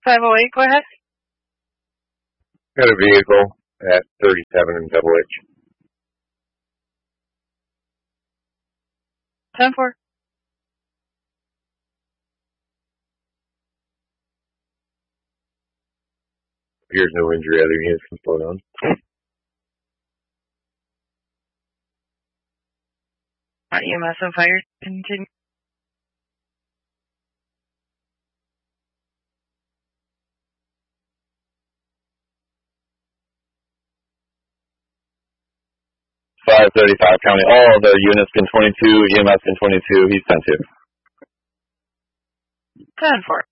508, go ahead. Got a vehicle at 37 and Double H. 10-4. Appears no injury. Other units can slow down. EMS and fire continue. County. All other units can 22. EMS can 22. He's 10-2. 10-4.